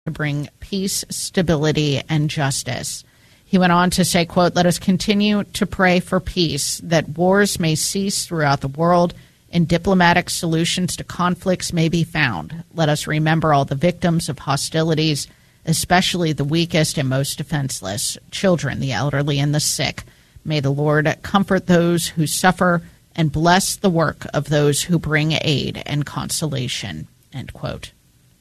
to bring peace, stability, and justice. He went on to say, quote, "Let us continue to pray for peace, that wars may cease throughout the world and diplomatic solutions to conflicts may be found. Let us remember all the victims of hostilities, especially the weakest and most defenseless, children, the elderly, and the sick. May the Lord comfort those who suffer and bless the work of those who bring aid and consolation," end quote.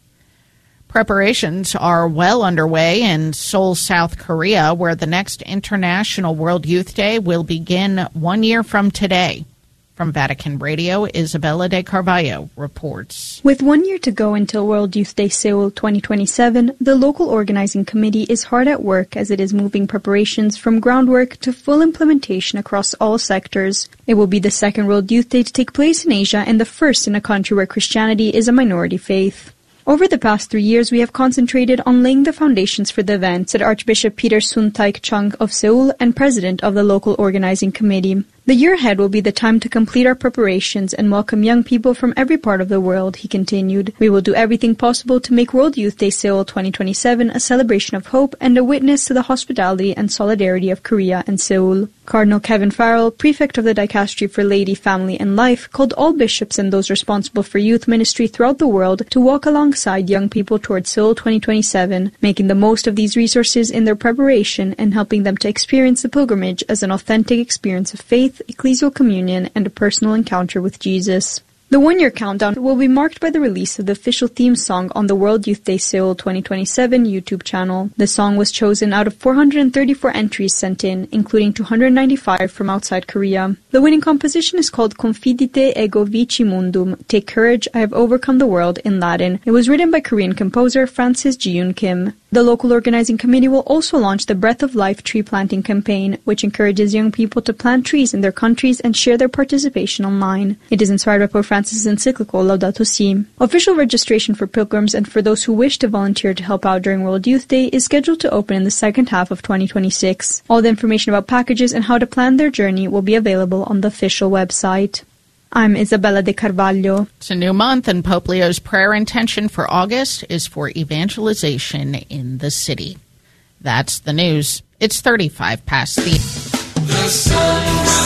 Preparations are well underway in Seoul, South Korea, where the next International World Youth Day will begin 1 year from today. From Vatican Radio, Isabella de Carvalho reports. With 1 year to go until World Youth Day Seoul 2027, the local organizing committee is hard at work as it is moving preparations from groundwork to full implementation across all sectors. It will be the second World Youth Day to take place in Asia and the first in a country where Christianity is a minority faith. Over the past 3 years, we have concentrated on laying the foundations for the event, said Archbishop Peter Suntaik Chung of Seoul and president of the local organizing committee. The year ahead will be the time to complete our preparations and welcome young people from every part of the world, he continued. We will do everything possible to make World Youth Day Seoul 2027 a celebration of hope and a witness to the hospitality and solidarity of Korea and Seoul. Cardinal Kevin Farrell, prefect of the Dicastery for Laity, Family and Life, called all bishops and those responsible for youth ministry throughout the world to walk alongside young people towards Seoul 2027, making the most of these resources in their preparation and helping them to experience the pilgrimage as an authentic experience of faith, ecclesial communion, and a personal encounter with Jesus. The 1 year countdown will be marked by the release of the official theme song on the World Youth Day Seoul 2027 YouTube channel. The song was chosen out of 434 entries sent in, including 295 from outside Korea. The winning composition is called Confidite ego vici mundum, Take Courage, I Have Overcome the World in Latin. It was written by Korean composer Francis Ji-yoon Kim. The local organizing committee will also launch the Breath of Life tree planting campaign, which encourages young people to plant trees in their countries and share their participation online. It is inspired by Pope Francis' encyclical Laudato Si. Official registration for pilgrims and for those who wish to volunteer to help out during World Youth Day is scheduled to open in the second half of 2026. All the information about packages and how to plan their journey will be available on the official website. I'm Isabella de Carvalho. It's a new month, and Pope Leo's prayer intention for August is for evangelization in the city. That's the news. It's 35 past the... The sun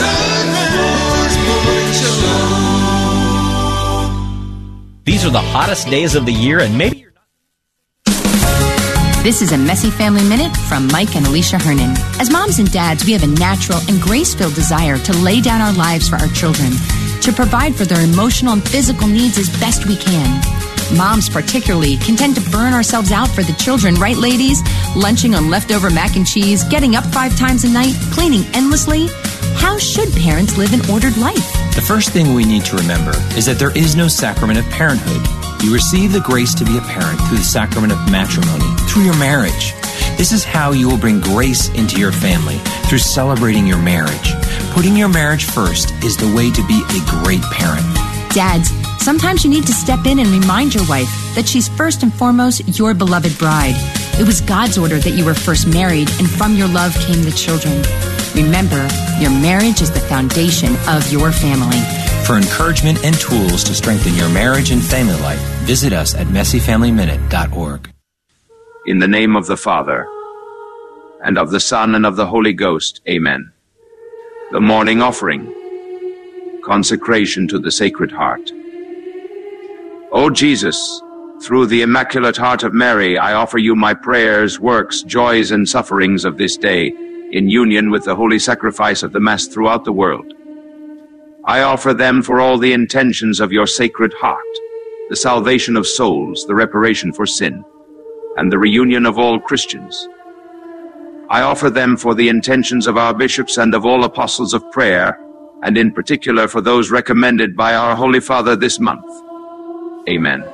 These are the hottest days of the year, and maybe you're not. This is a Messy Family Minute from Mike and Alicia Hernan. As moms and dads, we have a natural and grace-filled desire to lay down our lives for our children, to provide for their emotional and physical needs as best we can. Moms particularly can tend to burn ourselves out for the children, right ladies? Lunching on leftover mac and cheese, getting up 5 times a night, cleaning endlessly. How should parents live an ordered life? The first thing we need to remember is that there is no sacrament of parenthood. You receive the grace to be a parent through the sacrament of matrimony, through your marriage. This is how you will bring grace into your family, through celebrating your marriage. Putting your marriage first is the way to be a great parent. Dads, sometimes you need to step in and remind your wife that she's first and foremost your beloved bride. It was God's order that you were first married, and from your love came the children. Remember, your marriage is the foundation of your family. For encouragement and tools to strengthen your marriage and family life, visit us at messyfamilyminute.org. In the name of the Father, and of the Son, and of the Holy Ghost, amen. The morning offering, consecration to the Sacred Heart. O Jesus, through the Immaculate Heart of Mary, I offer you my prayers, works, joys, and sufferings of this day, in union with the holy sacrifice of the Mass throughout the world. I offer them for all the intentions of your Sacred Heart, the salvation of souls, the reparation for sin, and the reunion of all Christians. I offer them for the intentions of our bishops and of all apostles of prayer, and in particular for those recommended by our Holy Father this month. Amen.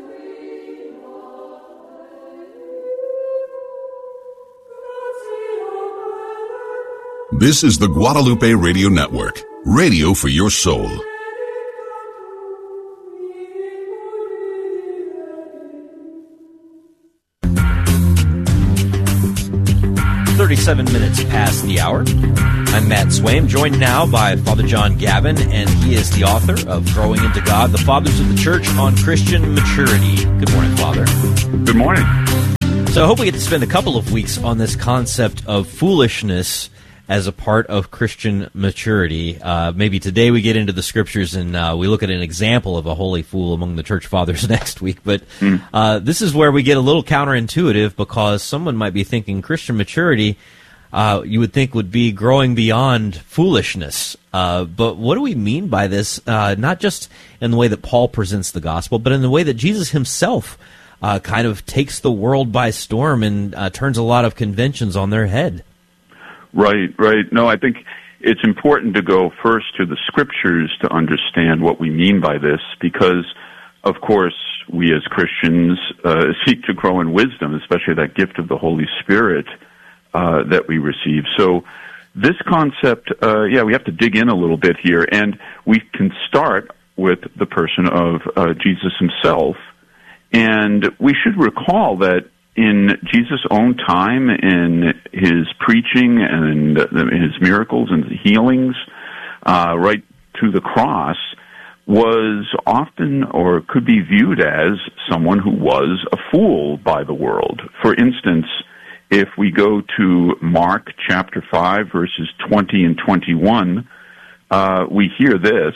This is the Guadalupe Radio Network, radio for your soul. 37 minutes past the hour. I'm Matt Swaim, joined now by Father John Gavin, and he is the author of Growing into God, the Fathers of the Church on Christian Maturity. Good morning, Father. Good morning. So I hope we get to spend a couple of weeks on this concept of foolishness as a part of Christian maturity. Maybe today we get into the Scriptures and we look at an example of a holy fool among the Church Fathers next week. But this is where we get a little counterintuitive, because someone might be thinking Christian maturity, you would think, would be growing beyond foolishness. But what do we mean by this? Not just in the way that Paul presents the gospel, but in the way that Jesus himself kind of takes the world by storm and turns a lot of conventions on their head. Right. No, I think it's important to go first to the Scriptures to understand what we mean by this, because, of course, we as Christians seek to grow in wisdom, especially that gift of the Holy Spirit that we receive. So this concept, we have to dig in a little bit here, and we can start with the person of Jesus himself. And we should recall that in Jesus' own time, in his preaching and his miracles and healings, right to the cross, was often or could be viewed as someone who was a fool by the world. For instance, if we go to Mark chapter 5, verses 20 and 21, we hear this,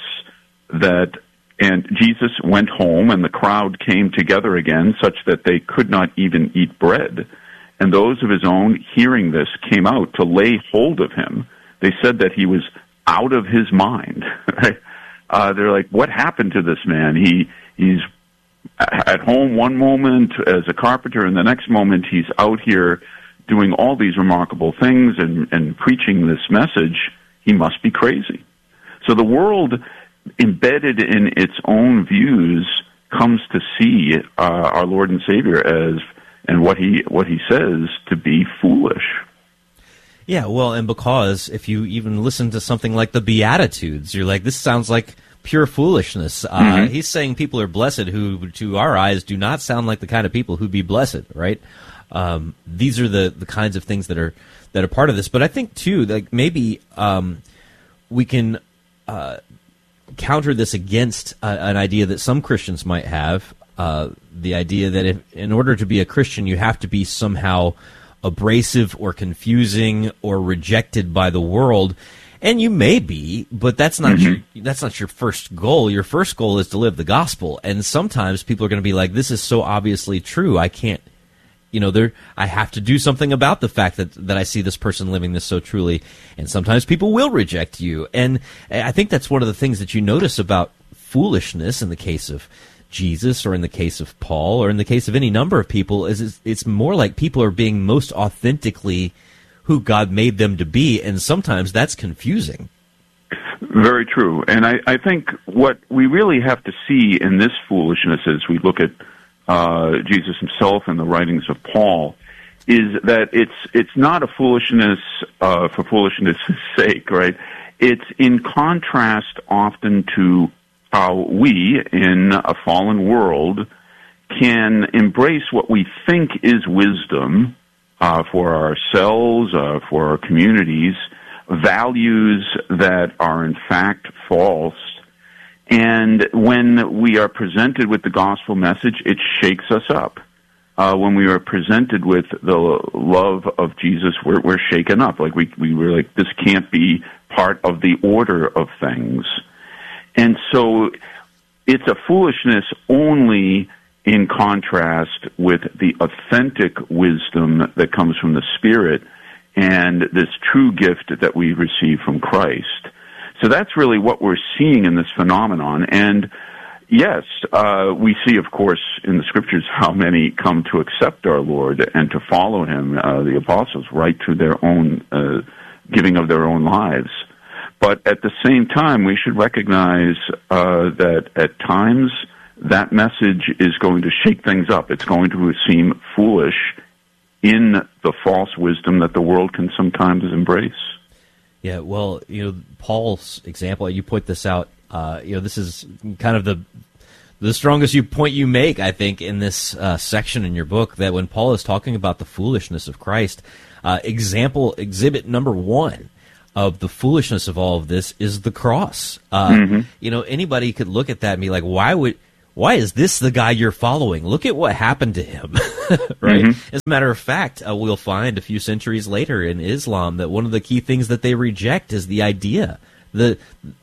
and Jesus went home, and the crowd came together again, such that they could not even eat bread. And those of his own, hearing this, came out to lay hold of him. They said that he was out of his mind. Right? They're like, what happened to this man? He's at home one moment as a carpenter, and the next moment he's out here doing all these remarkable things and preaching this message. He must be crazy. So the world, embedded in its own views, comes to see our Lord and Savior and what he says to be foolish. Yeah, well, and because if you even listen to something like the Beatitudes, you're like, this sounds like pure foolishness. He's saying people are blessed who, to our eyes, do not sound like the kind of people who'd be blessed, right? These are the kinds of things that are part of this. But I think, too, like maybe we can counter this against an idea that some Christians might have, the idea that in order to be a Christian, you have to be somehow abrasive or confusing or rejected by the world. And you may be, but that's not your first goal. Your first goal is to live the gospel. And sometimes people are going to be like, this is so obviously true, I can't, I have to do something about the fact that I see this person living this so truly. And sometimes people will reject you. And I think that's one of the things that you notice about foolishness in the case of Jesus, or in the case of Paul, or in the case of any number of people, is it's more like people are being most authentically who God made them to be, and sometimes that's confusing. Very true. And I think what we really have to see in this foolishness as we look at Jesus himself and the writings of Paul is that it's not a foolishness for foolishness' sake, right? It's in contrast often to how we, in a fallen world, can embrace what we think is wisdom for ourselves, for our communities, values that are in fact false. And when we are presented with the gospel message, it shakes us up. When we are presented with the love of Jesus, we're shaken up. Like we were like, this can't be part of the order of things. And so it's a foolishness only in contrast with the authentic wisdom that comes from the Spirit and this true gift that we receive from Christ. So that's really what we're seeing in this phenomenon. And yes, we see, of course, in the Scriptures how many come to accept our Lord and to follow Him, the apostles, right through their own giving of their own lives. But at the same time, we should recognize that at times that message is going to shake things up. It's going to seem foolish in the false wisdom that the world can sometimes embrace. Yeah, well, Paul's example, you point this out, this is kind of the strongest point you make, I think, in this section in your book, that when Paul is talking about the foolishness of Christ, exhibit number 1 of the foolishness of all of this is the cross. Anybody could look at that and be like, why is this the guy you're following? Look at what happened to him, right? As a matter of fact, we'll find a few centuries later in Islam that one of the key things that they reject is the idea that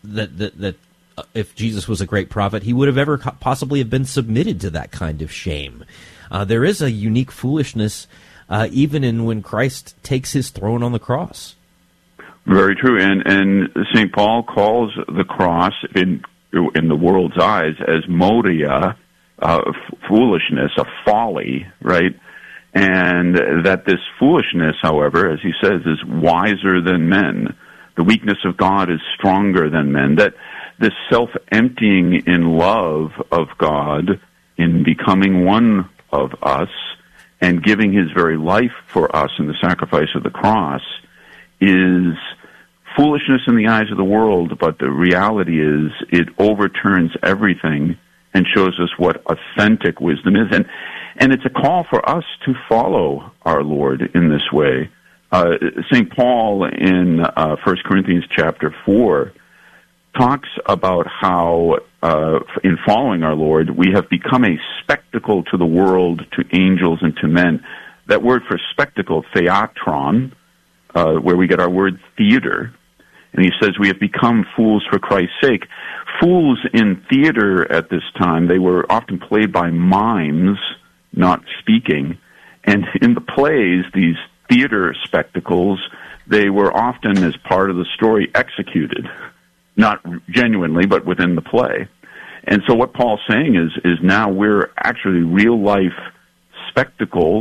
if Jesus was a great prophet, he would have ever possibly have been submitted to that kind of shame. There is a unique foolishness even in when Christ takes his throne on the cross. Very true, and St. Paul calls the cross in the world's eyes as moria, foolishness, a folly, right? And that this foolishness, however, as he says, is wiser than men. The weakness of God is stronger than men. That this self-emptying in love of God, in becoming one of us, and giving his very life for us in the sacrifice of the cross, is foolishness in the eyes of the world, but the reality is it overturns everything and shows us what authentic wisdom is. And it's a call for us to follow our Lord in this way. St. Paul in 1 Corinthians chapter 4 talks about how in following our Lord, we have become a spectacle to the world, to angels, and to men. That word for spectacle, theatron, where we get our word theater. And he says we have become fools for Christ's sake. Fools in theater at this time, they were often played by mimes, not speaking. And in the plays, these theater spectacles, they were often, as part of the story, executed. Not genuinely, but within the play. And so what Paul's saying is now we're actually real-life spectacle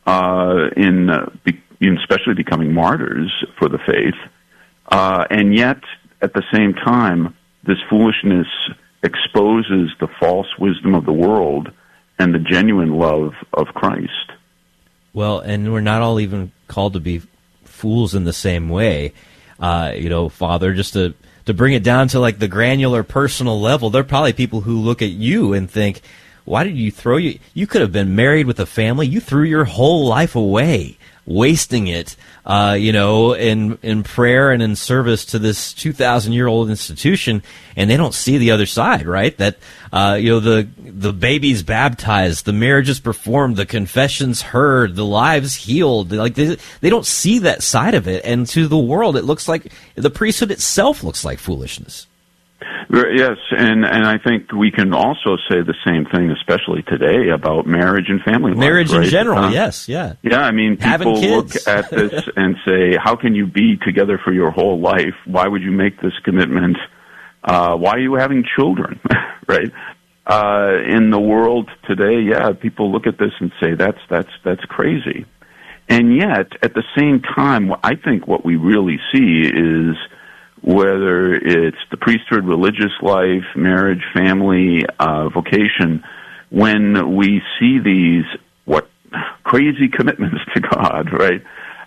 in especially becoming martyrs for the faith. And yet, at the same time, this foolishness exposes the false wisdom of the world and the genuine love of Christ. Well, and we're not all even called to be fools in the same way. Father, just to bring it down to like the granular personal level, there are probably people who look at you and think, why did you you could have been married with a family, you threw your whole life away, wasting it, in prayer and in service to this 2,000-year-old institution, and they don't see the other side, right? That, the baby's baptized, the marriage is performed, the confessions heard, the lives healed. Like they don't see that side of it, and to the world, it looks like the priesthood itself looks like foolishness. Yes, and I think we can also say the same thing, especially today, about marriage and family life. Marriage right? in general, yes, yeah. Yeah, I mean, people look at this and say, how can you be together for your whole life? Why would you make this commitment? Why are you having children, right? In the world today, yeah, people look at this and say, that's crazy. And yet, at the same time, I think what we really see is whether it's the priesthood, religious life, marriage, family, vocation, when we see these crazy commitments to God, right?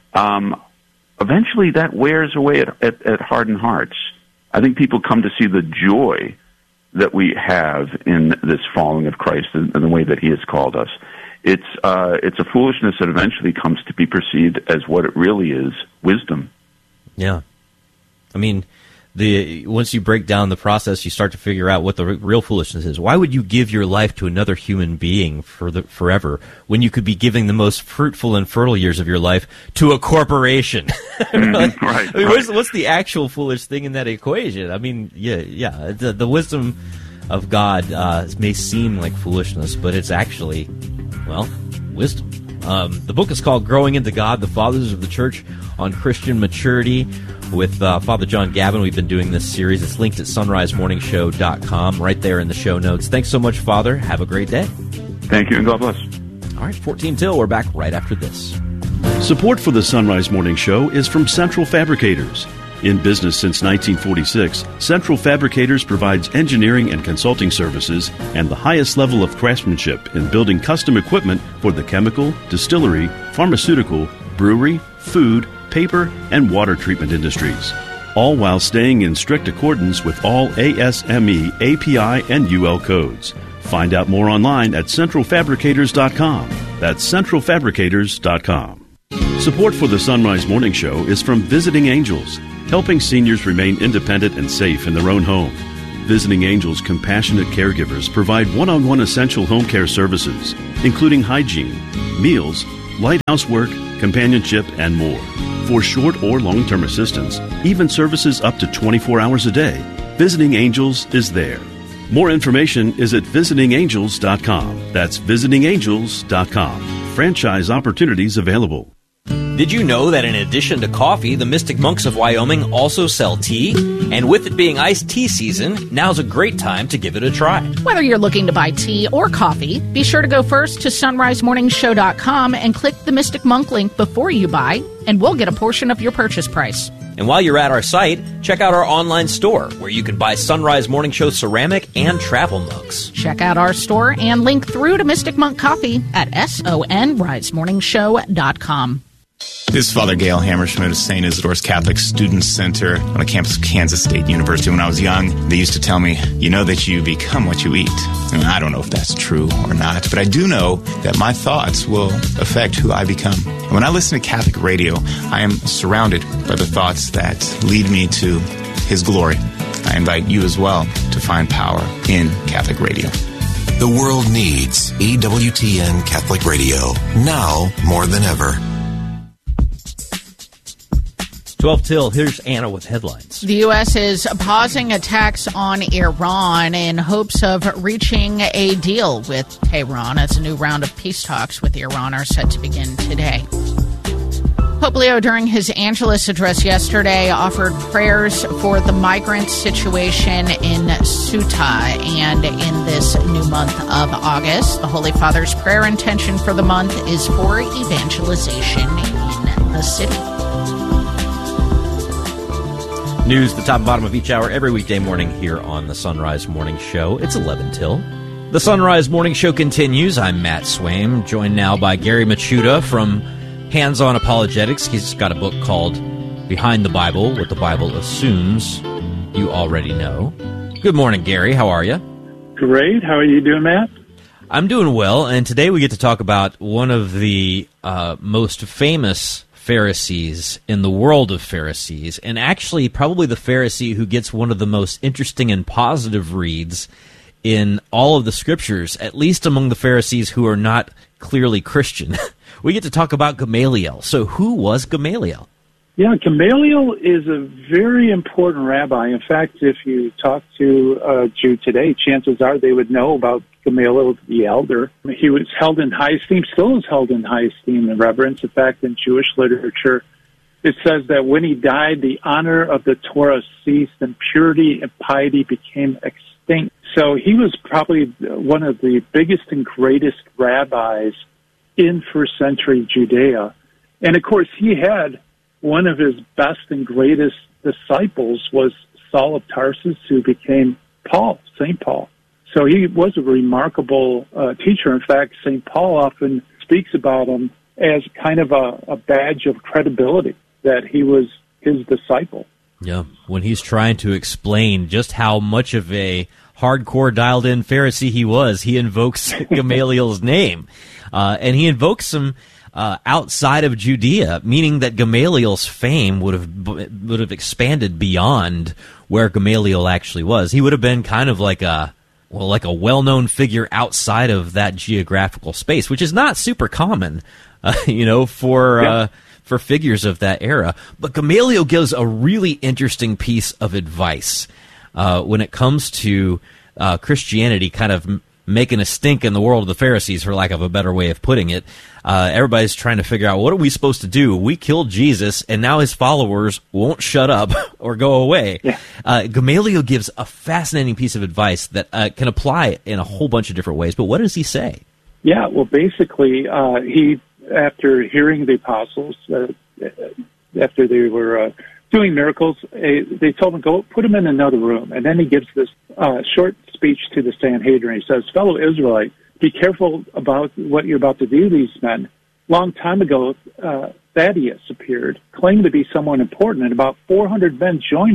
Eventually, that wears away at hardened hearts. I think people come to see the joy that we have in this following of Christ and the way that He has called us. It's a foolishness that eventually comes to be perceived as what it really is: wisdom. Yeah. I mean, once you break down the process, you start to figure out what the real foolishness is. Why would you give your life to another human being forever when you could be giving the most fruitful and fertile years of your life to a corporation? Right. I mean, what's the actual foolish thing in that equation? I mean, yeah. The wisdom of God may seem like foolishness, but it's actually, wisdom. The book is called Growing into God, The Fathers of the Church on Christian Maturity, with Father John Gavin. We've been doing this series. It's linked at sunrisemorningshow.com, right there in the show notes. Thanks so much, Father. Have a great day. Thank you, and God bless. All right, 14 till. We're back right after this. Support for the Sunrise Morning Show is from Central Fabricators. In business since 1946, Central Fabricators provides engineering and consulting services and the highest level of craftsmanship in building custom equipment for the chemical, distillery, pharmaceutical, brewery, food, paper, and water treatment industries, all while staying in strict accordance with all ASME, API, and UL codes. Find out more online at centralfabricators.com. That's centralfabricators.com. Support for the Sunrise Morning Show is from Visiting Angels, helping seniors remain independent and safe in their own home. Visiting Angels compassionate caregivers provide one-on-one essential home care services, including hygiene, meals, light housework, companionship, and more. For short or long-term assistance, even services up to 24 hours a day, Visiting Angels is there. More information is at visitingangels.com. That's visitingangels.com. Franchise opportunities available. Did you know that in addition to coffee, the Mystic Monks of Wyoming also sell tea? And with it being iced tea season, now's a great time to give it a try. Whether you're looking to buy tea or coffee, be sure to go first to sunrisemorningshow.com and click the Mystic Monk link before you buy, and we'll get a portion of your purchase price. And while you're at our site, check out our online store, where you can buy Sunrise Morning Show ceramic and travel mugs. Check out our store and link through to Mystic Monk Coffee at sonrisemorningshow.com. This is Father Gail Hammerschmidt of St. Isidore's Catholic Student Center on the campus of Kansas State University. When I was young, they used to tell me, you know that you become what you eat. And I don't know if that's true or not, but I do know that my thoughts will affect who I become. And when I listen to Catholic radio, I am surrounded by the thoughts that lead me to His glory. I invite you as well to find power in Catholic radio. The world needs EWTN Catholic Radio, now more than ever. 12 till, here's Anna with headlines. The U.S. is pausing attacks on Iran in hopes of reaching a deal with Tehran as a new round of peace talks with Iran are set to begin today. Pope Leo, during his Angelus address yesterday, offered prayers for the migrant situation in Ceuta. And in this new month of August, the Holy Father's prayer intention for the month is for evangelization in the city. News, the top and bottom of each hour, every weekday morning here on the Sunrise Morning Show. It's 11 till. The Sunrise Morning Show continues. I'm Matt Swaim, joined now by Gary Machuda from Hands On Apologetics. He's got a book called Behind the Bible, What the Bible Assumes. You already know. Good morning, Gary. How are you? Great. How are you doing, Matt? I'm doing well, and today we get to talk about one of the most famous Pharisees in the world of Pharisees, and actually probably the Pharisee who gets one of the most interesting and positive reads in all of the scriptures, at least among the Pharisees who are not clearly Christian. We get to talk about Gamaliel. So who was Gamaliel? Yeah, Gamaliel is a very important rabbi. In fact, if you talk to a Jew today, chances are they would know about Gamaliel the elder. He was held in high esteem, still is held in high esteem and reverence. In fact, in Jewish literature, it says that when he died, the honor of the Torah ceased and purity and piety became extinct. So he was probably one of the biggest and greatest rabbis in first century Judea. And of course, he had one of his best and greatest disciples was Saul of Tarsus, who became Paul, St. Paul. So he was a remarkable teacher. In fact, St. Paul often speaks about him as kind of a badge of credibility, that he was his disciple. Yeah, when he's trying to explain just how much of a hardcore dialed-in Pharisee he was, he invokes Gamaliel's name. And he invokes him outside of Judea, meaning that Gamaliel's fame would have expanded beyond where Gamaliel actually was. He would have been kind of like a well-known figure outside of that geographical space, which is not super common, for figures of that era. But Gamaliel gives a really interesting piece of advice when it comes to Christianity kind of making a stink in the world of the Pharisees, for lack of a better way of putting it. Everybody's trying to figure out, what are we supposed to do? We killed Jesus, and now his followers won't shut up or go away. Yeah. Gamaliel gives a fascinating piece of advice that can apply in a whole bunch of different ways. But what does he say? Yeah, well, basically, he, after hearing the apostles, after they were doing miracles, they told him, go put him in another room. And then he gives this short speech to the Sanhedrin. He says, fellow Israelite, be careful about what you're about to do to these men. Long time ago, Thaddeus appeared, claiming to be someone important, and about 400 men joined him.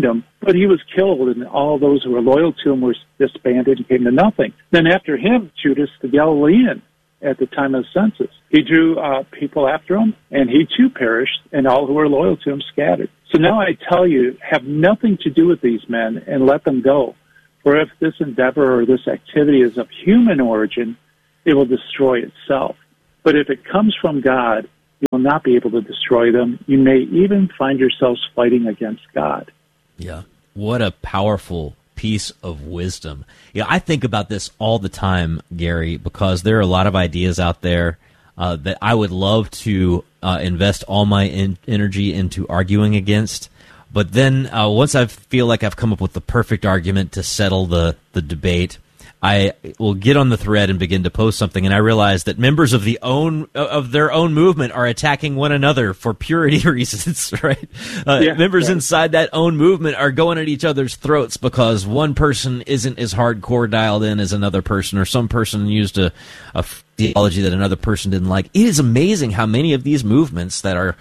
But he was killed, and all those who were loyal to him were disbanded and came to nothing. Then after him, Judas the Galilean, at the time of the census, he drew people after him, and he too perished, and all who were loyal to him scattered. So now I tell you, have nothing to do with these men and let them go. For if this endeavor or this activity is of human origin, it will destroy itself. But if it comes from God, you will not be able to destroy them. You may even find yourselves fighting against God. Yeah. What a powerful piece of wisdom. Yeah, I think about this all the time, Gary, because there are a lot of ideas out there that I would love to invest all my energy into arguing against. But then once I feel like I've come up with the perfect argument to settle the debate, I will get on the thread and begin to post something, and I realize that members of their own movement are attacking one another for purity reasons, right? Members inside that own movement are going at each other's throats because one person isn't as hardcore dialed in as another person, or some person used a theology that another person didn't like. It is amazing how many of these movements that are,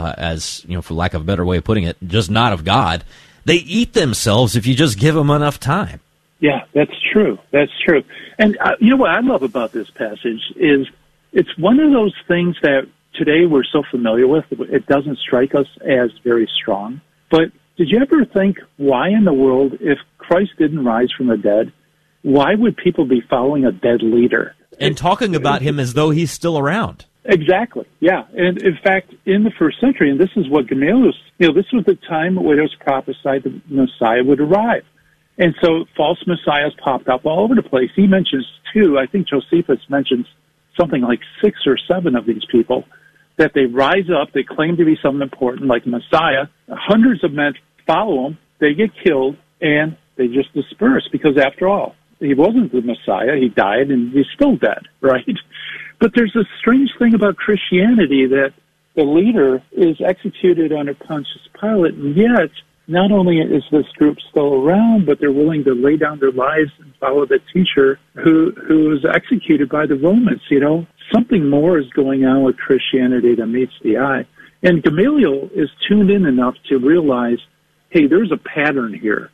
as you know, for lack of a better way of putting it, just not of God, they eat themselves if you just give them enough time. Yeah, that's true. That's true. And you know what I love about this passage is it's one of those things that today we're so familiar with, it doesn't strike us as very strong. But did you ever think, why in the world, if Christ didn't rise from the dead, why would people be following a dead leader? And talking about him as though he's still around. Exactly, yeah. And in fact, in the first century, and this is what Gamaliel, this was the time when it was prophesied the Messiah would arrive. And so false messiahs popped up all over the place. He mentions two. I think Josephus mentions something like 6 or 7 of these people, that they rise up, they claim to be something important like Messiah. Hundreds of men follow him, they get killed, and they just disperse because, after all, he wasn't the Messiah. He died, and he's still dead, right? But there's a strange thing about Christianity that the leader is executed under Pontius Pilate, and yet not only is this group still around, but they're willing to lay down their lives and follow the teacher who was executed by the Romans. Something more is going on with Christianity that meets the eye. And Gamaliel is tuned in enough to realize, hey, there's a pattern here.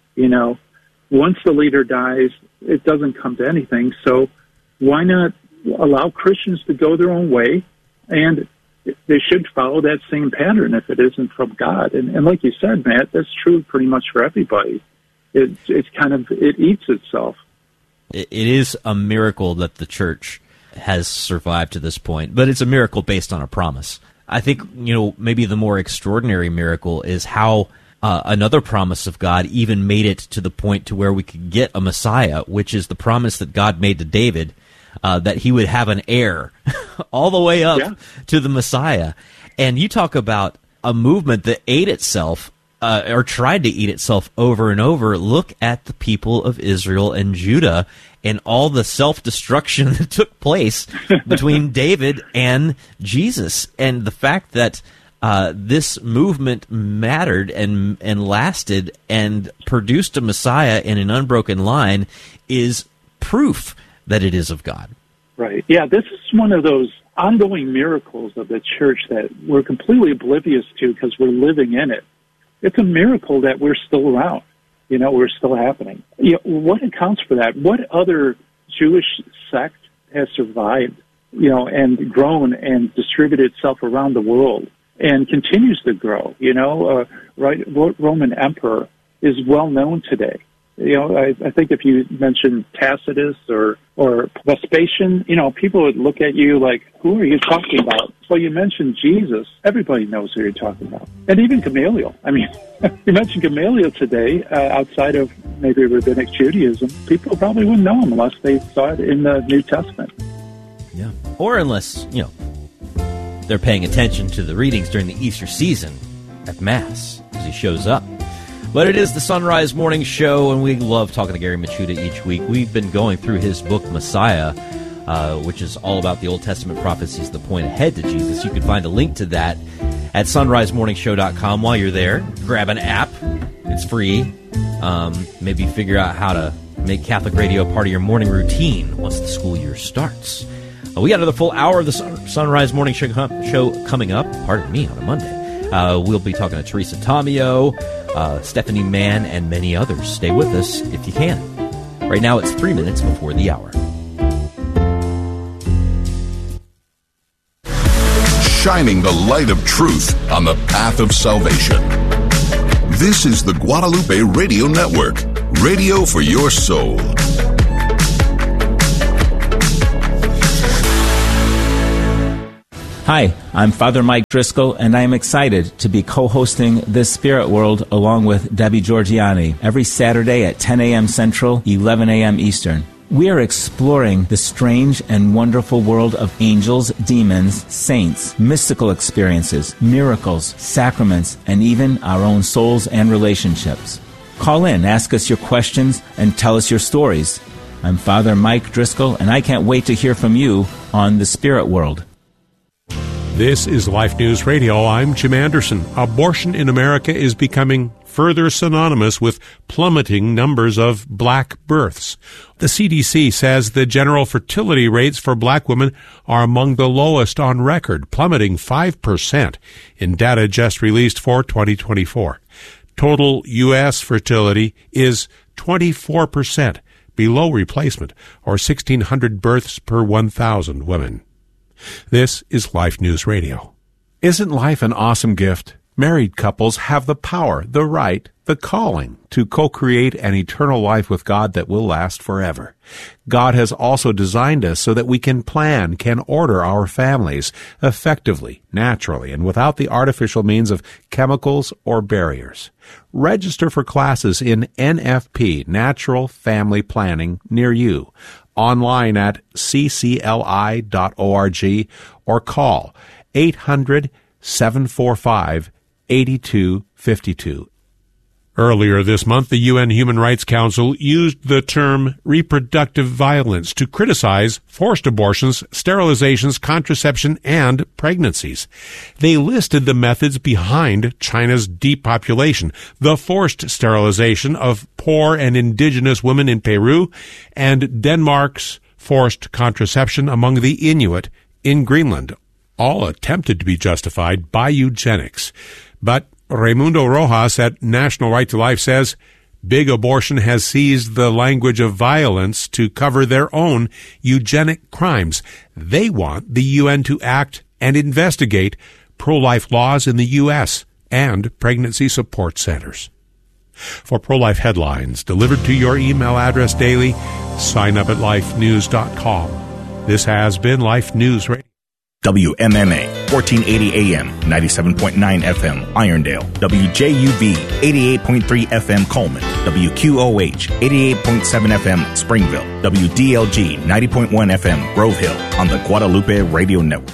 Once the leader dies, it doesn't come to anything. So why not allow Christians to go their own way, and they should follow that same pattern if it isn't from God. And like you said, Matt, that's true pretty much for everybody. It eats itself. It is a miracle that the church has survived to this point, but it's a miracle based on a promise. I think, maybe the more extraordinary miracle is how another promise of God even made it to the point to where we could get a Messiah, which is the promise that God made to David, that he would have an heir all the way up to the Messiah. And you talk about a movement that ate itself, or tried to eat itself over and over. Look at the people of Israel and Judah and all the self-destruction that took place between David and Jesus. And the fact that this movement mattered and lasted and produced a Messiah in an unbroken line is proof that it is of God. Right. Yeah, this is one of those ongoing miracles of the church that we're completely oblivious to because we're living in it. It's a miracle that we're still around. We're still happening. What accounts for that? What other Jewish sect has survived, and grown and distributed itself around the world and continues to grow? Roman emperor is well known today. I think if you mention Tacitus or Vespasian, people would look at you like, who are you talking about? Well, you mentioned Jesus. Everybody knows who you're talking about. And even Gamaliel. I mean, you mentioned Gamaliel today, outside of maybe Rabbinic Judaism, people probably wouldn't know him unless they saw it in the New Testament. Yeah. Or unless, they're paying attention to the readings during the Easter season at Mass, as he shows up. But it is the Sunrise Morning Show, and we love talking to Gary Michuta each week. We've been going through his book, Messiah, which is all about the Old Testament prophecies that point ahead to Jesus. You can find a link to that at sunrisemorningshow.com. While you're there, grab an app. It's free. Maybe figure out how to make Catholic radio part of your morning routine once the school year starts. We got another full hour of the Sunrise Morning Show coming up. Pardon me, on a Monday. We'll be talking to Teresa Tomeo. Stephanie Mann, and many others. Stay with us if you can. Right now it's 3 minutes before the hour. Shining the light of truth on the path of salvation. This is the Guadalupe Radio Network, radio for your soul. Hi, I'm Father Mike Driscoll, and I am excited to be co-hosting This Spirit World along with Debbie Georgiani every Saturday at 10 a.m. Central, 11 a.m. Eastern. We are exploring the strange and wonderful world of angels, demons, saints, mystical experiences, miracles, sacraments, and even our own souls and relationships. Call in, ask us your questions, and tell us your stories. I'm Father Mike Driscoll, and I can't wait to hear from you on The Spirit World. This is Life News Radio. I'm Jim Anderson. Abortion in America is becoming further synonymous with plummeting numbers of black births. The CDC says the general fertility rates for black women are among the lowest on record, plummeting 5% in data just released for 2024. Total U.S. fertility is 24% below replacement, or 1,600 births per 1,000 women. This is Life News Radio. Isn't life an awesome gift? Married couples have the power, the right, the calling to co-create an eternal life with God that will last forever. God has also designed us so that we can plan, can order our families effectively, naturally, and without the artificial means of chemicals or barriers. Register for classes in NFP, Natural Family Planning, near you, online at ccli.org or call 800-745-8252. Earlier this month, the UN Human Rights Council used the term reproductive violence to criticize forced abortions, sterilizations, contraception, and pregnancies. They listed the methods behind China's depopulation, the forced sterilization of poor and indigenous women in Peru, and Denmark's forced contraception among the Inuit in Greenland, all attempted to be justified by eugenics. But Raimundo Rojas at National Right to Life says big abortion has seized the language of violence to cover their own eugenic crimes. They want the UN to act and investigate pro-life laws in the U.S. and pregnancy support centers. For pro-life headlines delivered to your email address daily, sign up at lifenews.com. This has been Life News Radio. WMMA, 1480 AM, 97.9 FM, Irondale. WJUV, 88.3 FM, Coleman. WQOH, 88.7 FM, Springville. WDLG, 90.1 FM, Grove Hill, on the Guadalupe Radio Network.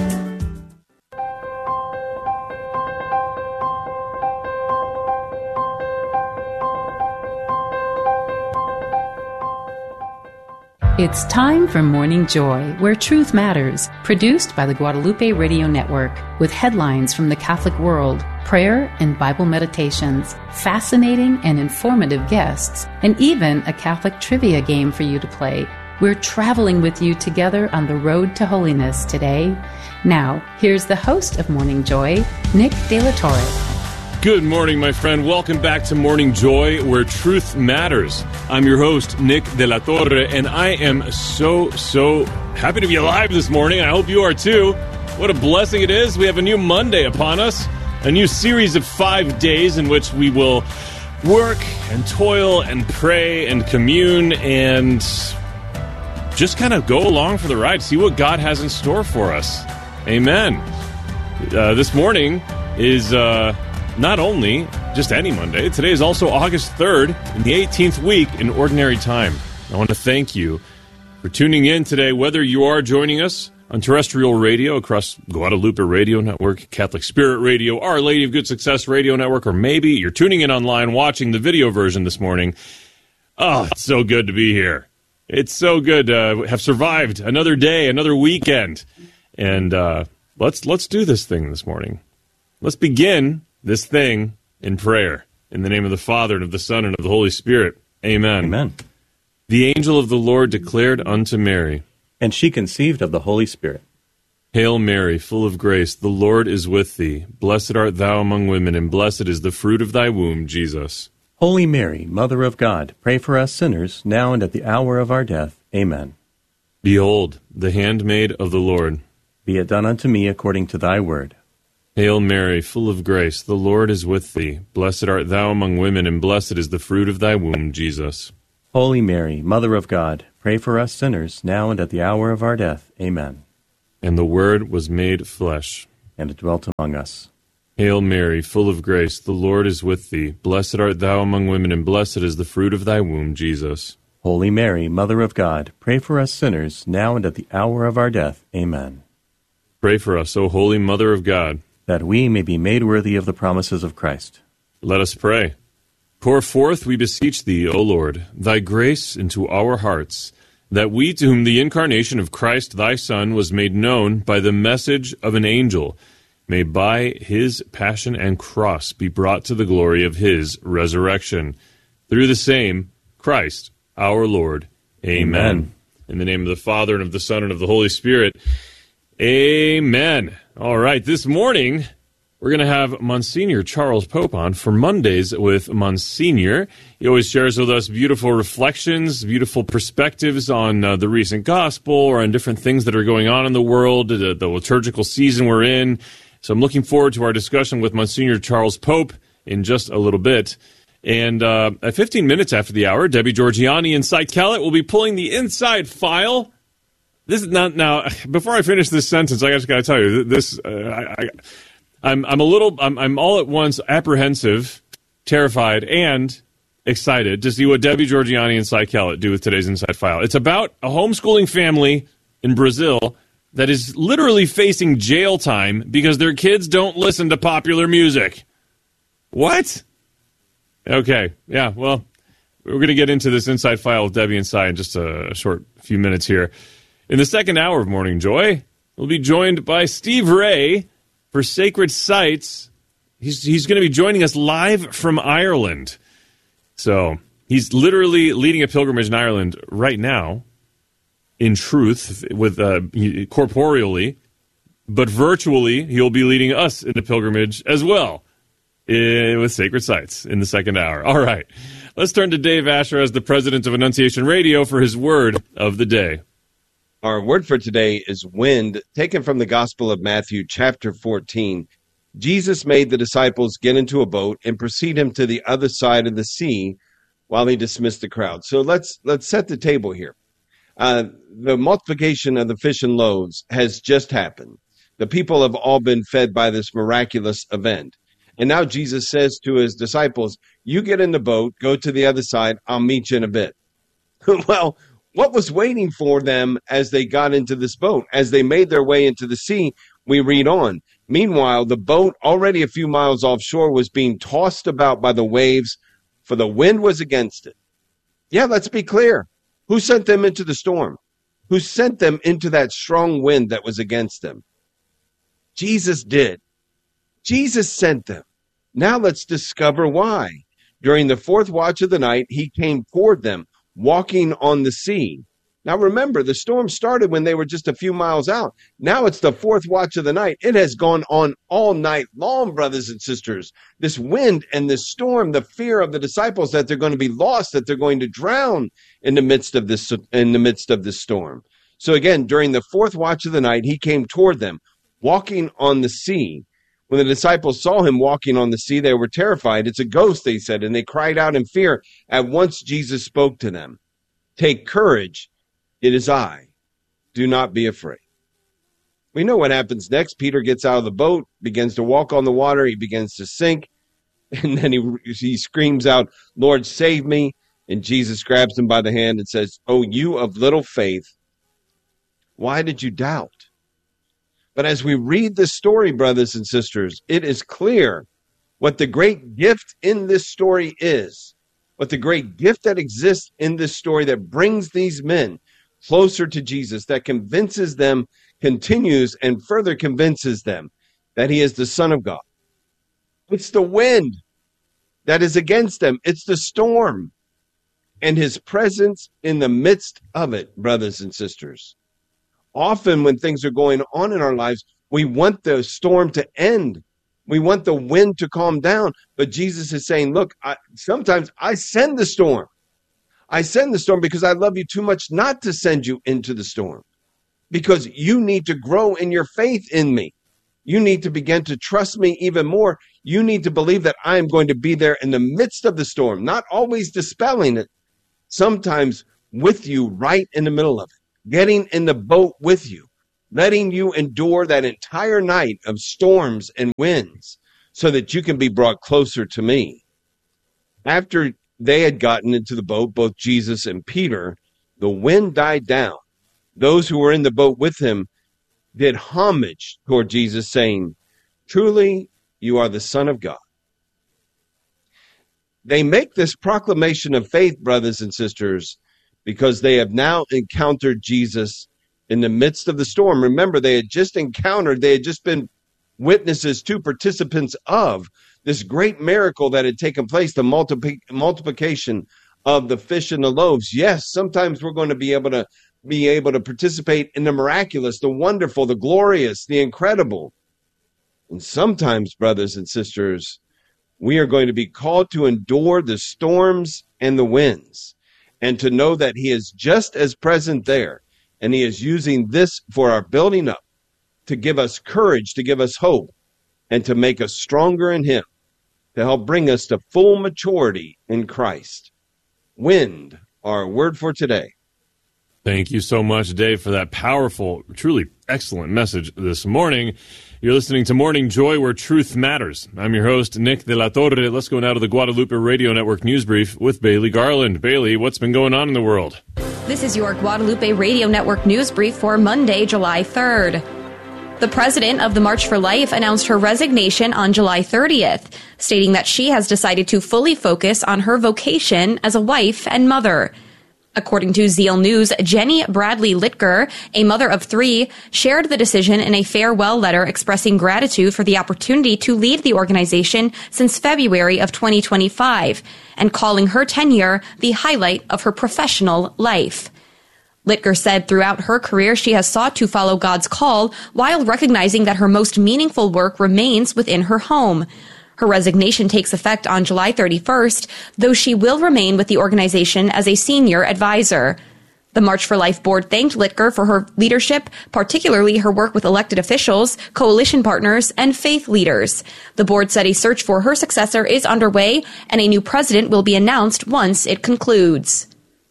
It's time for Morning Joy, where truth matters, produced by the Guadalupe Radio Network, with headlines from the Catholic world, prayer and Bible meditations, fascinating and informative guests, and even a Catholic trivia game for you to play. We're traveling with you together on the road to holiness today. Now, here's the host of Morning Joy, Nick De La Torre. Good morning, my friend. Welcome back to Morning Joy, where truth matters. I'm your host, Nick De La Torre, and I am so happy to be alive this morning. I hope you are too. What a blessing it is. We have a new Monday upon us, a new series of 5 days in which we will work and toil and pray and commune and just kind of go along for the ride, see what God has in store for us. Amen. This morning is not only just any Monday. Today is also August 3rd in the 18th week in Ordinary Time. I want to thank you for tuning in today, whether you are joining us on terrestrial radio across Guadalupe Radio Network, Catholic Spirit Radio, Our Lady of Good Success Radio Network, or maybe you're tuning in online watching the video version this morning. Oh, it's so good to be here. It's so good to have survived another day, another weekend. And let's do this thing this morning. Let's begin this thing in prayer. In the name of the Father, and of the Son, and of the Holy Spirit. Amen. Amen. The angel of the Lord declared unto Mary, and she conceived of the Holy Spirit. Hail Mary, full of grace, the Lord is with thee. Blessed art thou among women, and blessed is the fruit of thy womb, Jesus. Holy Mary, Mother of God, pray for us sinners, now and at the hour of our death. Amen. Behold, the handmaid of the Lord. Be it done unto me according to thy word. Hail Mary, full of grace, the Lord is with thee. Blessed art thou among women, and blessed is the fruit of thy womb, Jesus. Holy Mary, Mother of God, pray for us sinners, now and at the hour of our death. Amen. And the Word was made flesh, and it dwelt among us. Hail Mary, full of grace, the Lord is with thee. Blessed art thou among women, and blessed is the fruit of thy womb, Jesus. Holy Mary, Mother of God, pray for us sinners, now and at the hour of our death. Amen. Pray for us, O Holy Mother of God, that we may be made worthy of the promises of Christ. Let us pray. Pour forth, we beseech thee, O Lord, thy grace into our hearts, that we, to whom the incarnation of Christ thy Son was made known by the message of an angel, may by his passion and cross be brought to the glory of his resurrection. Through the same Christ our Lord. Amen. In the name of the Father, and of the Son, and of the Holy Spirit. Amen. All right, this morning we're going to have Monsignor Charles Pope on for Mondays with Monsignor. He always shares with us beautiful reflections, beautiful perspectives on the recent gospel or on different things that are going on in the world, the liturgical season we're in. So I'm looking forward to our discussion with Monsignor Charles Pope in just a little bit. And at 15 minutes after the hour, Debbie Georgianni and Cy Kellett will be pulling the inside file. This is not now. Before I finish this sentence, I just got to tell you this. I'm all at once apprehensive, terrified, and excited to see what Debbie Georgianni and Cy Kellett do with today's Inside File. It's about a homeschooling family in Brazil that is literally facing jail time because their kids don't listen to popular music. What? Okay. Yeah, well, we're going to get into this Inside File with Debbie and Cy in just a short few minutes here. In the second hour of Morning Joy, we'll be joined by Steve Ray for Sacred Sites. He's going to be joining us live from Ireland. So he's literally leading a pilgrimage in Ireland right now, in truth, with corporeally, but virtually he'll be leading us in a pilgrimage as well with Sacred Sites in the second hour. All right, let's turn to Dave Asher as the president of Annunciation Radio for his word of the day. Our word for today is wind, taken from the Gospel of Matthew, chapter 14. Jesus made the disciples get into a boat and proceed him to the other side of the sea while he dismissed the crowd. So let's set the table here. The multiplication of the fish and loaves has just happened. The people have all been fed by this miraculous event. And now Jesus says to his disciples, you get in the boat, go to the other side, I'll meet you in a bit. Well, what was waiting for them as they got into this boat? As they made their way into the sea, we read on. Meanwhile, the boat, already a few miles offshore, was being tossed about by the waves, for the wind was against it. Yeah, let's be clear. Who sent them into the storm? Who sent them into that strong wind that was against them? Jesus did. Jesus sent them. Now let's discover why. During the fourth watch of the night, he came toward them, walking on the sea. Now remember, the storm started when they were just a few miles out. Now it's the fourth watch of the night. It has gone on all night long, brothers and sisters. This wind and this storm, the fear of the disciples that they're going to be lost, that they're going to drown in the midst of this storm. So again, during the fourth watch of the night, he came toward them, walking on the sea. When the disciples saw him walking on the sea, they were terrified. It's a ghost, they said, and they cried out in fear. At once Jesus spoke to them. Take courage. It is I. Do not be afraid. We know what happens next. Peter gets out of the boat, begins to walk on the water. He begins to sink. And then he screams out, Lord, save me. And Jesus grabs him by the hand and says, oh, you of little faith, why did you doubt? But as we read this story, brothers and sisters, it is clear what the great gift in this story is, what the great gift that exists in this story that brings these men closer to Jesus, that convinces them, continues and further convinces them that he is the Son of God. It's the wind that is against them. It's the storm and his presence in the midst of it, brothers and sisters. Often when things are going on in our lives, we want the storm to end. We want the wind to calm down. But Jesus is saying, look, sometimes I send the storm. I send the storm because I love you too much not to send you into the storm. Because you need to grow in your faith in me. You need to begin to trust me even more. You need to believe that I am going to be there in the midst of the storm, not always dispelling it, sometimes with you right in the middle of it, getting in the boat with you, letting you endure that entire night of storms and winds so that you can be brought closer to me. After they had gotten into the boat, both Jesus and Peter, the wind died down. Those who were in the boat with him did homage toward Jesus, saying, truly, you are the Son of God. They make this proclamation of faith, brothers and sisters, because they have now encountered Jesus in the midst of the storm. Remember, they had just been witnesses to, participants of this great miracle that had taken place, the multiplication of the fish and the loaves. Yes, sometimes we're going to be able to participate in the miraculous, the wonderful, the glorious, the incredible. And sometimes, brothers and sisters, we are going to be called to endure the storms and the winds, and to know that he is just as present there, and he is using this for our building up, to give us courage, to give us hope, and to make us stronger in him, to help bring us to full maturity in Christ. Wind, our word for today. Thank you so much, Dave, for that powerful, truly excellent message this morning. You're listening to Morning Joy, where truth matters. I'm your host, Nick de la Torre. Let's go now to the Guadalupe Radio Network News Brief with Bailey Garland. Bailey, what's been going on in the world? This is your Guadalupe Radio Network News Brief for Monday, July 3rd. The president of the March for Life announced her resignation on July 30th, stating that she has decided to fully focus on her vocation as a wife and mother. According to Zeal News, Jenny Bradley Litker, a mother of 3, shared the decision in a farewell letter expressing gratitude for the opportunity to lead the organization since February of 2025 and calling her tenure the highlight of her professional life. Litker said throughout her career she has sought to follow God's call while recognizing that her most meaningful work remains within her home. Her resignation takes effect on July 31st, though she will remain with the organization as a senior advisor. The March for Life board thanked Litker for her leadership, particularly her work with elected officials, coalition partners, and faith leaders. The board said a search for her successor is underway, and a new president will be announced once it concludes.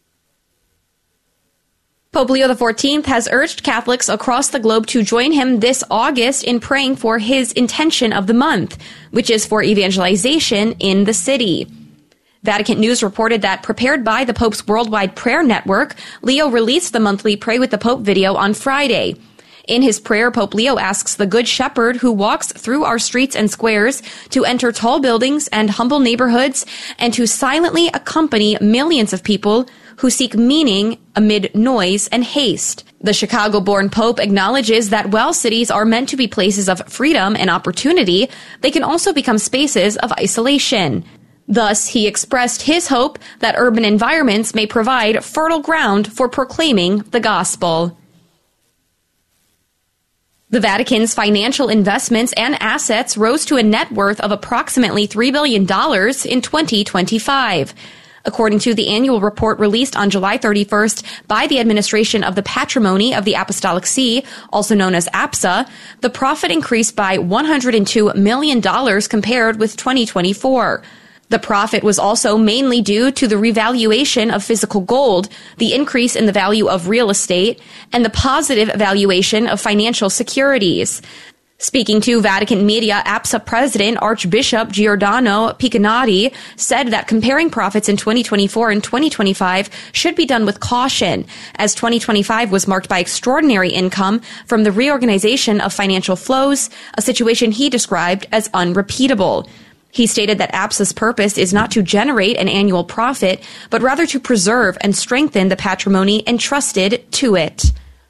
Pope Leo XIV has urged Catholics across the globe to join him this August in praying for his intention of the month, which is for evangelization in the city. Vatican News reported that, prepared by the Pope's Worldwide Prayer Network, Leo released the monthly Pray with the Pope video on Friday. In his prayer, Pope Leo asks the Good Shepherd who walks through our streets and squares to enter tall buildings and humble neighborhoods and to silently accompany millions of people who seek meaning amid noise and haste. The Chicago-born Pope acknowledges that while cities are meant to be places of freedom and opportunity, they can also become spaces of isolation. Thus, he expressed his hope that urban environments may provide fertile ground for proclaiming the gospel. The Vatican's financial investments and assets rose to a net worth of approximately $3 billion in 2025. According to the annual report released on July 31st by the Administration of the Patrimony of the Apostolic See, also known as APSA, the profit increased by $102 million compared with 2024. The profit was also mainly due to the revaluation of physical gold, the increase in the value of real estate, and the positive valuation of financial securities. Speaking to Vatican media, APSA President Archbishop Giordano Piccinatti said that comparing profits in 2024 and 2025 should be done with caution, as 2025 was marked by extraordinary income from the reorganization of financial flows, a situation he described as unrepeatable. He stated that APSA's purpose is not to generate an annual profit, but rather to preserve and strengthen the patrimony entrusted to it.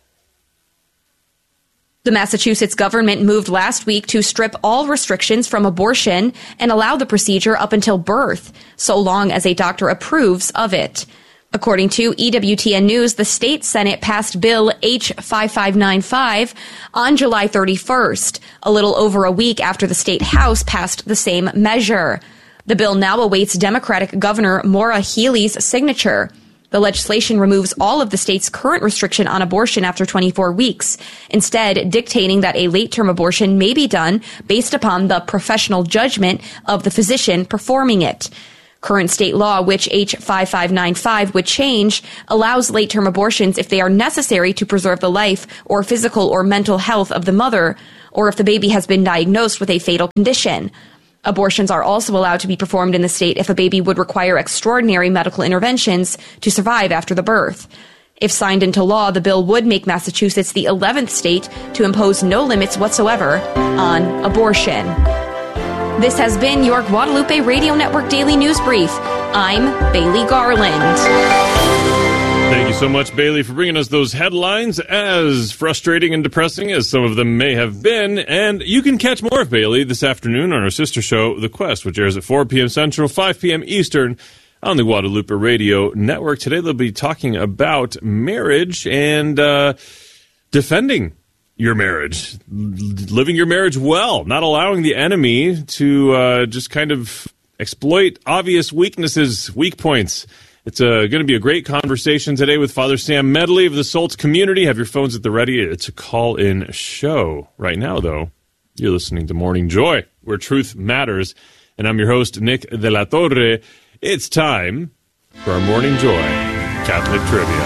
The Massachusetts government moved last week to strip all restrictions from abortion and allow the procedure up until birth, so long as a doctor approves of it. According to EWTN News, the state Senate passed Bill H-5595 on July 31st, a little over a week after the state House passed the same measure. The bill now awaits Democratic Governor Maura Healey's signature. The legislation removes all of the state's current restriction on abortion after 24 weeks, instead dictating that a late-term abortion may be done based upon the professional judgment of the physician performing it. Current state law, which H-5595 would change, allows late-term abortions if they are necessary to preserve the life or physical or mental health of the mother, or if the baby has been diagnosed with a fatal condition. Abortions are also allowed to be performed in the state if a baby would require extraordinary medical interventions to survive after the birth. If signed into law, the bill would make Massachusetts the 11th state to impose no limits whatsoever on abortion. This has been your Guadalupe Radio Network Daily News Brief. I'm Bailey Garland. Thank you so much, Bailey, for bringing us those headlines, as frustrating and depressing as some of them may have been. And you can catch more of Bailey this afternoon on our sister show, The Quest, which airs at 4 p.m. Central, 5 p.m. Eastern on the Guadalupe Radio Network. Today they'll be talking about marriage and defending your marriage, living your marriage well, not allowing the enemy to just kind of exploit obvious weaknesses, weak points. It's going to be a great conversation today with Father Sam Medley of the Salts community. Have your phones at the ready. It's a call-in show. Right now, though, you're listening to Morning Joy, where truth matters. And I'm your host, Nick de la Torre. It's time for our Morning Joy Catholic Trivia.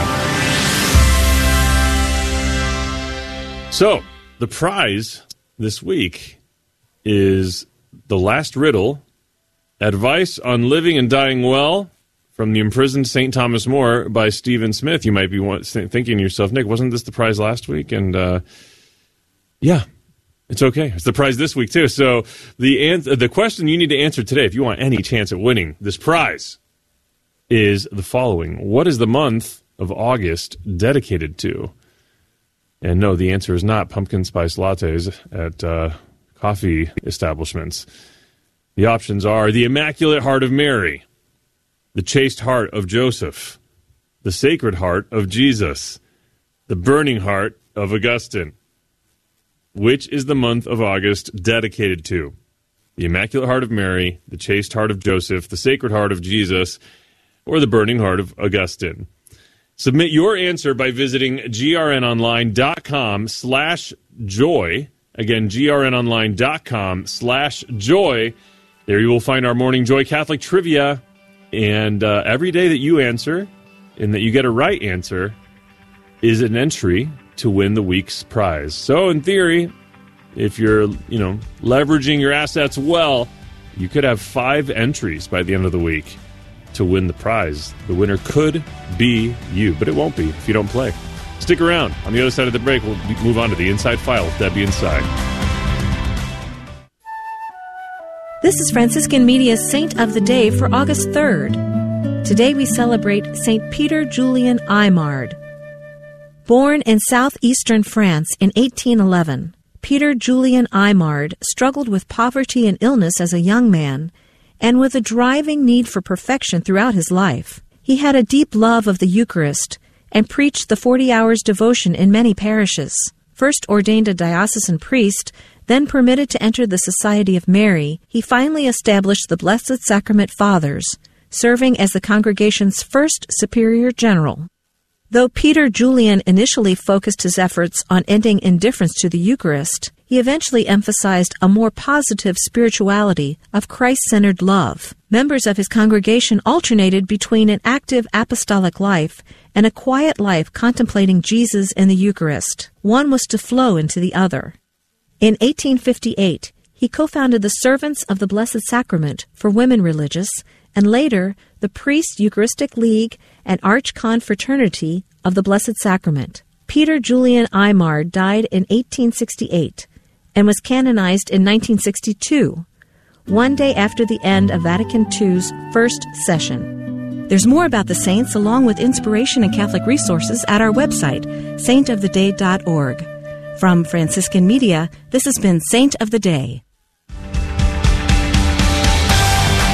So, the prize this week is The Last Riddle, Advice on Living and Dying Well, from The Imprisoned St. Thomas More by Stephen Smith. You might be thinking to yourself, Nick, wasn't this the prize last week? And yeah, it's okay. It's the prize this week, too. So the question you need to answer today, if you want any chance at winning this prize, is the following. What is the month of August dedicated to? And no, the answer is not pumpkin spice lattes at coffee establishments. The options are the Immaculate Heart of Mary, the Chaste Heart of Joseph, the Sacred Heart of Jesus, the Burning Heart of Augustine. Which is the month of August dedicated to? The Immaculate Heart of Mary, the Chaste Heart of Joseph, the Sacred Heart of Jesus, or the Burning Heart of Augustine? Submit your answer by visiting grnonline.com/joy. Again, grnonline.com/joy. There you will find our Morning Joy Catholic Trivia. And every day that you answer and that you get a right answer is an entry to win the week's prize. So in theory, if you're, leveraging your assets well, you could have 5 entries by the end of the week to win the prize. The winner could be you, but it won't be if you don't play. Stick around. On the other side of the break, we'll move on to the Inside File with Debbie Inside. This is Franciscan Media's Saint of the Day for August 3rd. Today we celebrate St. Peter Julian Aymard. Born in southeastern France in 1811, Peter Julian Aymard struggled with poverty and illness as a young man, and with a driving need for perfection throughout his life. He had a deep love of the Eucharist and preached the 40 hours devotion in many parishes. First ordained a diocesan priest, then permitted to enter the Society of Mary, he finally established the Blessed Sacrament Fathers, serving as the congregation's first superior general. Though Peter Julian initially focused his efforts on ending indifference to the Eucharist, he eventually emphasized a more positive spirituality of Christ-centered love. Members of his congregation alternated between an active apostolic life and a quiet life contemplating Jesus in the Eucharist. One was to flow into the other. In 1858, he co-founded the Servants of the Blessed Sacrament for women religious, and later the Priest Eucharistic League and Archconfraternity of the Blessed Sacrament. Peter Julian Aymard died in 1868 and was canonized in 1962, one day after the end of Vatican II's first session. There's more about the saints along with inspiration and Catholic resources at our website, saintoftheday.org. From Franciscan Media, this has been Saint of the Day.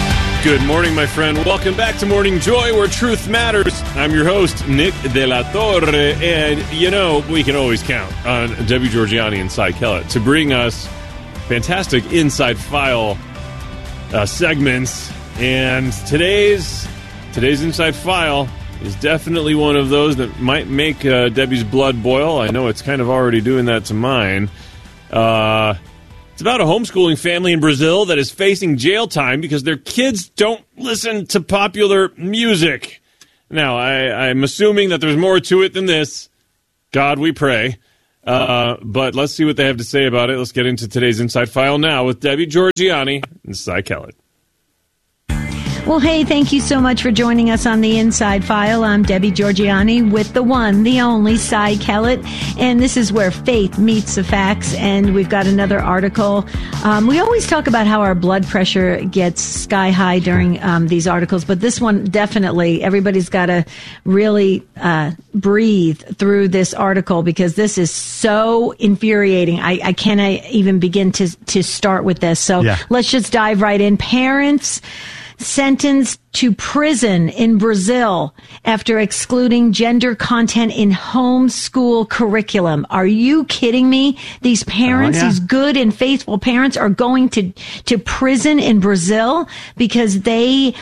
Good morning, my friend. Welcome back to Morning Joy, where truth matters. I'm your host, Nick De La Torre, and, we can always count on Debbie Georgianni and Cy Kellett to bring us fantastic Inside File segments. And today's Inside File is definitely one of those that might make Debbie's blood boil. I know it's kind of already doing that to mine. It's about a homeschooling family in Brazil that is facing jail time because their kids don't listen to popular music. Now, I'm assuming that there's more to it than this. God, we pray. But let's see what they have to say about it. Let's get into today's Inside File now with Debbie Georgianni and Cy Kellett. Well, hey, thank you so much for joining us on the Inside File. I'm Debbie Georgianni with the one, the only Cy Kellett, and this is where faith meets the facts, and we've got another article. We always talk about how our blood pressure gets sky high during these articles, but this one definitely, everybody's got to really breathe through this article because this is so infuriating. I cannot even begin to start with this, so let's just dive right in. Parents sentenced to prison in Brazil after excluding gender content in homeschool curriculum. Are you kidding me? These parents, these good and faithful parents are going to prison in Brazil because they,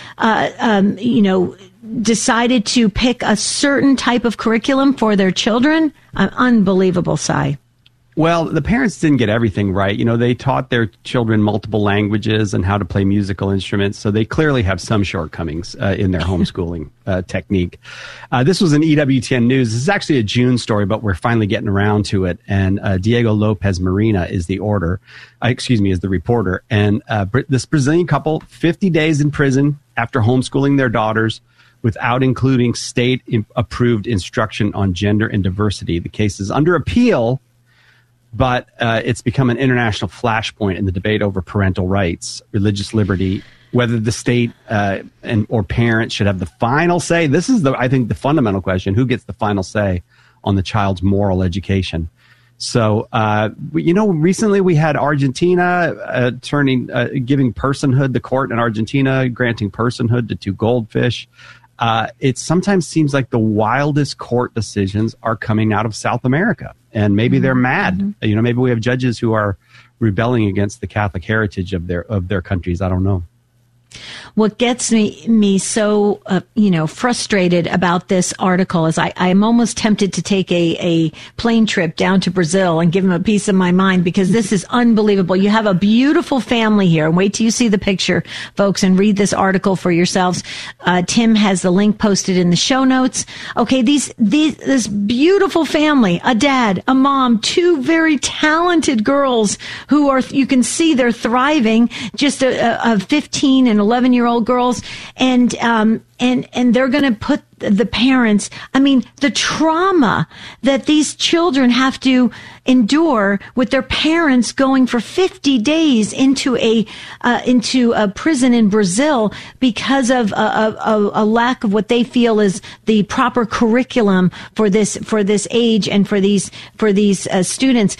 decided to pick a certain type of curriculum for their children. Unbelievable, Cy. Well, the parents didn't get everything right. They taught their children multiple languages and how to play musical instruments, so they clearly have some shortcomings in their homeschooling technique. This was in EWTN News. This is actually a June story, but we're finally getting around to it. And Diego Lopez Marina is the reporter. And this Brazilian couple, 50 days in prison after homeschooling their daughters without including state-approved instruction on gender and diversity. The case is under appeal, but it's become an international flashpoint in the debate over parental rights, religious liberty, whether the state or parents should have the final say. This is, I think, the fundamental question. Who gets the final say on the child's moral education? So, recently we had Argentina giving personhood, the court in Argentina granting personhood to two goldfish. It sometimes seems like the wildest court decisions are coming out of South America, and maybe they're mad. Maybe we have judges who are rebelling against the Catholic heritage of their countries. I don't know. What gets me so frustrated about this article is I'm almost tempted to take a plane trip down to Brazil and give them a piece of my mind because this is unbelievable. You have a beautiful family here, and wait till you see the picture, folks, and read this article for yourselves. Tim has the link posted in the show notes. Okay, this beautiful family, a dad, a mom, two very talented girls who are, you can see they're thriving, just a 15 and 11-year-old girls, and they're going to put the parents, the trauma that these children have to endure with their parents going for 50 days into a prison in Brazil because of a lack of what they feel is the proper curriculum for this age and for these students.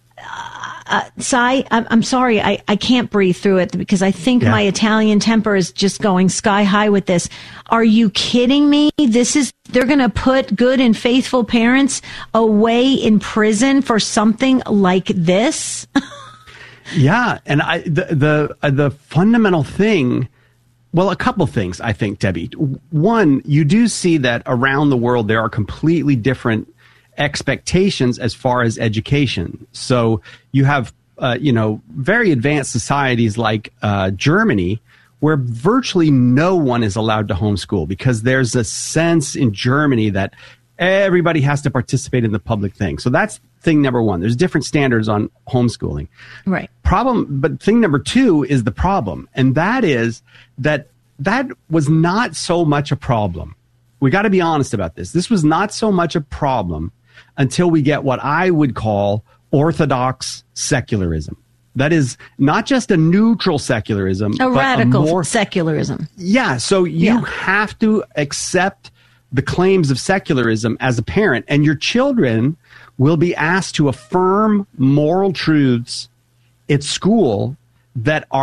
Cy, I'm sorry, I can't breathe through it because I think my Italian temper is just going sky high with this. Are you kidding me? They're going to put good and faithful parents away in prison for something like this? Yeah, and the fundamental thing, well, a couple things, I think, Debbie. One, you do see that around the world there are completely different expectations as far as education. So you have, very advanced societies like Germany, where virtually no one is allowed to homeschool because there's a sense in Germany that everybody has to participate in the public thing. So that's thing number one. There's different standards on homeschooling. Right. But thing number two is the problem. And that is that was not so much a problem. We got to be honest about this. This was not so much a problem until we get what I would call orthodox secularism. That is not just a neutral secularism, but radical a secularism. Yeah. So you have to accept the claims of secularism as a parent, and your children will be asked to affirm moral truths at school that are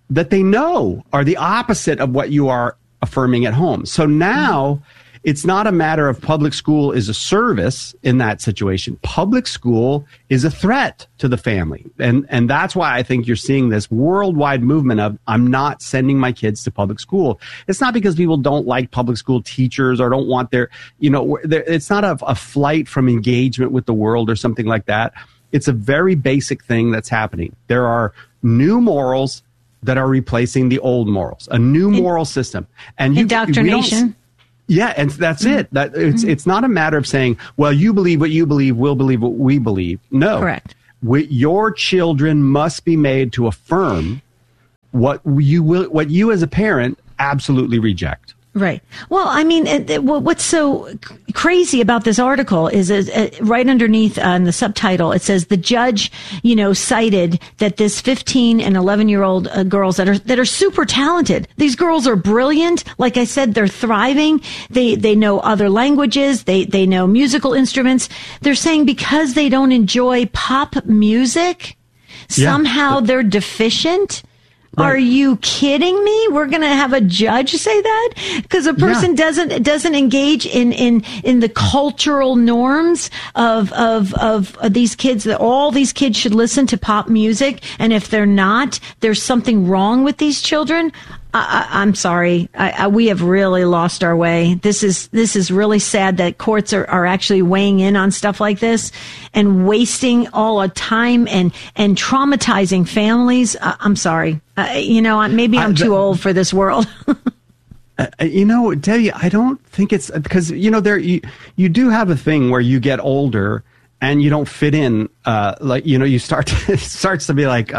that they know are the opposite of what you are affirming at home. So now it's not a matter of public school is a service in that situation. Public school is a threat to the family. And that's why I think you're seeing this worldwide movement of I'm not sending my kids to public school. It's not because people don't like public school teachers or don't want their, it's not a flight from engagement with the world or something like that. It's a very basic thing that's happening. There are new morals that are replacing the old morals, a new moral system. And indoctrination. Yeah, and that's it. That it's not a matter of saying, well, you believe what you believe, we'll believe what we believe. No. Correct. Your children must be made to affirm what you as a parent absolutely reject. Right. Well, I mean, what's so crazy about this article is right underneath in the subtitle, it says the judge, cited that this 15 and 11-year-old girls that are super talented. These girls are brilliant. Like I said, they're thriving. They know other languages. They know musical instruments. They're saying because they don't enjoy pop music, somehow they're deficient. Right. Are you kidding me? We're going to have a judge say that because a person doesn't engage in the cultural norms of these kids, that all these kids should listen to pop music. And if they're not, there's something wrong with these children. I'm sorry. We have really lost our way. This is really sad that courts are actually weighing in on stuff like this and wasting all our time and traumatizing families. I'm sorry. Maybe I'm too old for this world. Debbie, I don't think it's because, you do have a thing where you get older and you don't fit in. You start it starts to be like,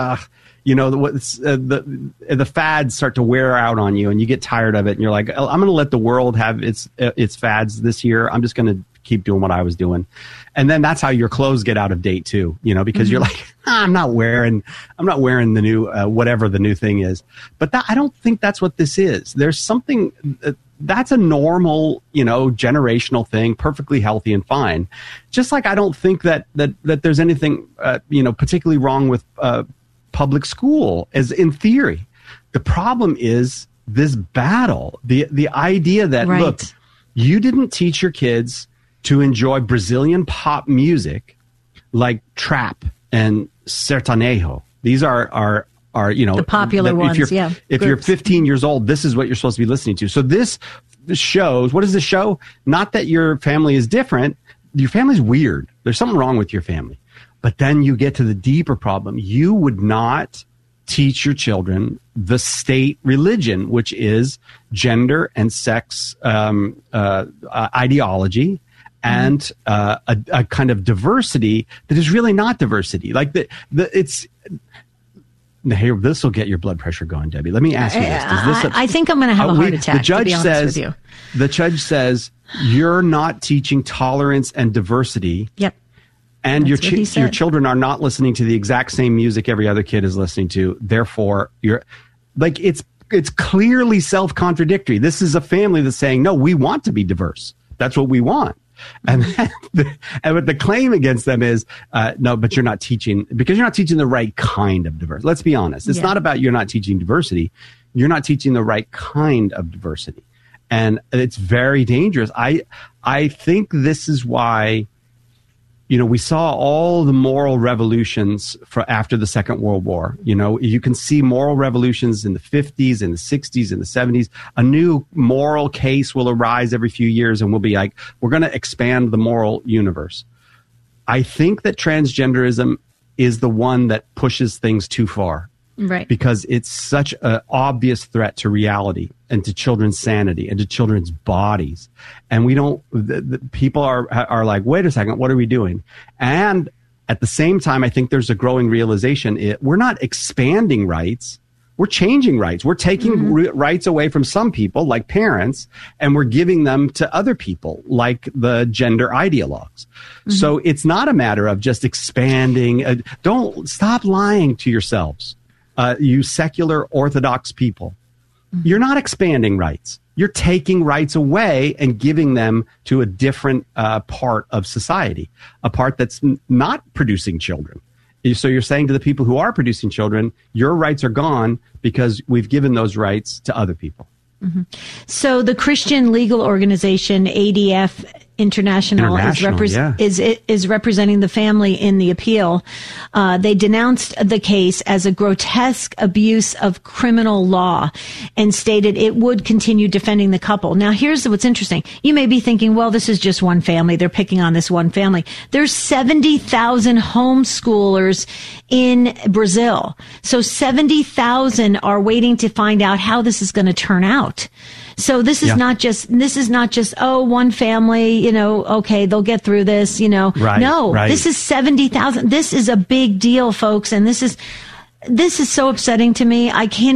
the fads start to wear out on you and you get tired of it and you're like, I'm going to let the world have its fads this year. I'm just going to keep doing what I was doing. And then that's how your clothes get out of date too, because you're like, I'm not wearing the new, whatever the new thing is. But I don't think that's what this is. There's something that's a normal, generational thing, perfectly healthy and fine. Just like I don't think that there's anything, particularly wrong with, public school as in theory. The problem is this battle, the idea that, look, you didn't teach your kids to enjoy Brazilian pop music like trap and sertanejo. These are the popular ones. If you're 15 years old, this is what you're supposed to be listening to. So this shows, what does this show? Not that your family is different. Your family's weird. There's something wrong with your family. But then you get to the deeper problem. You would not teach your children the state religion, which is gender and sex ideology and a kind of diversity that is really not diversity. Like this will get your blood pressure going, Debbie. Let me ask you this. I think I'm going to have a heart attack. The judge to be honest with you. The judge says you're not teaching tolerance and diversity. Yep. And your children are not listening to the exact same music every other kid is listening to. Therefore, you're like, it's clearly self-contradictory. This is a family that's saying, no, we want to be diverse. That's what we want. And the claim against them is, no, but you're not teaching, because you're not teaching the right kind of diversity. Let's be honest. It's not about you're not teaching diversity. You're not teaching the right kind of diversity. And it's very dangerous. I think this is why, we saw all the moral revolutions after the Second World War. You can see moral revolutions in the 50s, in the 60s, in the 70s. A new moral case will arise every few years and we'll be like, we're going to expand the moral universe. I think that transgenderism is the one that pushes things too far. Right. Because it's such an obvious threat to reality and to children's sanity and to children's bodies. And we don't, people are like, wait a second, what are we doing? And at the same time, I think there's a growing realization, we're not expanding rights. We're changing rights. We're taking rights away from some people, like parents, and we're giving them to other people, like the gender ideologues. So it's not a matter of just expanding. Don't stop lying to yourselves. You secular Orthodox people, you're not expanding rights. You're taking rights away and giving them to a different part of society, a part that's not producing children. So you're saying to the people who are producing children, your rights are gone because we've given those rights to other people. Mm-hmm. So the Christian legal organization ADF International is representing the family in the appeal. They denounced the case as a grotesque abuse of criminal law and stated it would continue defending the couple. Now, here's what's interesting. You may be thinking, well, this is just one family. They're picking on this one family. There's 70,000 homeschoolers in Brazil. So 70,000 are waiting to find out how this is going to turn out. So this is not just, one family, okay, they'll get through this, This is 70,000. This is a big deal, folks. And this is so upsetting to me. I can't